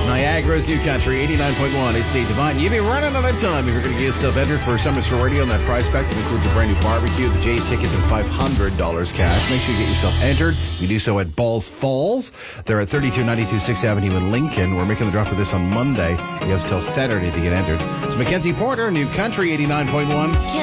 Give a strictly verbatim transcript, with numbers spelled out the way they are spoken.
Niagara's New Country, eighty-nine point one. It's Dave Devine. You've been running out of time if you're going to get yourself entered for Summers for Radio, and that prize pack that includes a brand new barbecue, the Jays tickets, and five hundred dollars cash. Make sure you get yourself entered. You do so at Balls Falls. They're at thirty-two ninety-two sixth Avenue in Lincoln. We're making the draw for this on Monday. You have till Saturday to get entered. It's Mackenzie Porter, New Country, eighty-nine point one.